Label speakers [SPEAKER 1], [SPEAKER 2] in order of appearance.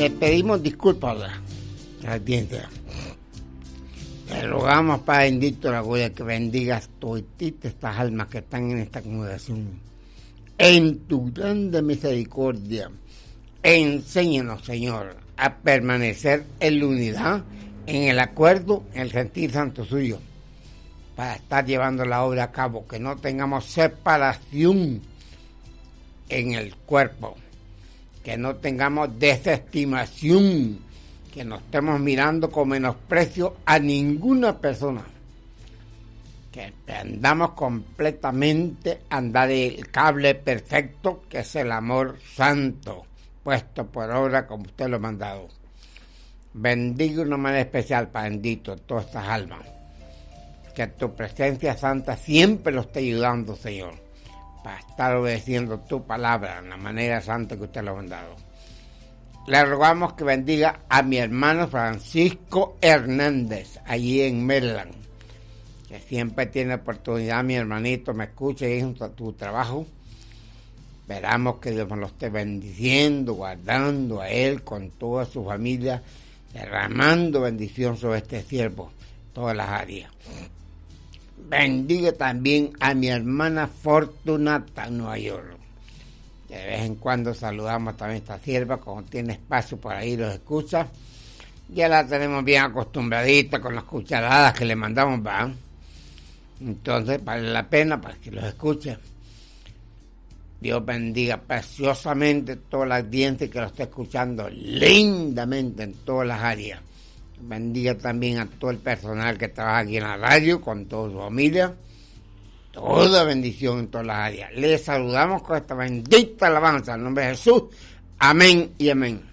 [SPEAKER 1] Le pedimos disculpas a la audiencia. Le rogamos, Padre bendito, la gloria, que bendigas todas estas almas que están en esta congregación. En tu grande misericordia, enséñanos, Señor, a permanecer en la unidad, en el acuerdo, en el sentir santo suyo, para estar llevando la obra a cabo, que no tengamos separación en el cuerpo, que no tengamos desestimación, que no estemos mirando con menosprecio a ninguna persona, que aprendamos completamente a andar el cable perfecto, que es el amor santo, puesto por obra como usted lo ha mandado. Bendiga de una manera especial, Padre bendito, todas estas almas, que tu presencia santa siempre lo esté ayudando, Señor, para estar obedeciendo tu palabra en la manera santa que usted lo ha mandado. Le rogamos que bendiga a mi hermano Francisco Hernández, allí en Maryland, que siempre tiene oportunidad, mi hermanito, me escucha y es tu trabajo. Esperamos que Dios me lo esté bendiciendo, guardando a él con toda su familia, derramando bendición sobre este siervo, todas las áreas. Bendiga también a mi hermana Fortunata en Nueva York. De vez en cuando saludamos también a esta sierva, como tiene espacio por ahí los escucha. Ya la tenemos bien acostumbradita con las cucharadas que le mandamos, ¿va? Entonces vale la pena para que los escuche. Dios bendiga preciosamente toda la audiencia que lo está escuchando lindamente en todas las áreas. Bendiga también a todo el personal que trabaja aquí en la radio, con toda su familia. Toda bendición en todas las áreas. Les saludamos con esta bendita alabanza en nombre de Jesús. Amén y amén.